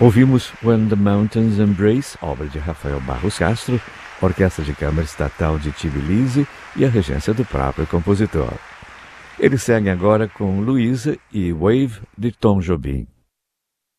Ouvimos When the Mountains Embrace, obra de Rafael Barros Castro, Orquestra de Câmara Estatal de Tbilisi e a regência do próprio compositor. Eles seguem agora com Luísa e Wave de Tom Jobim.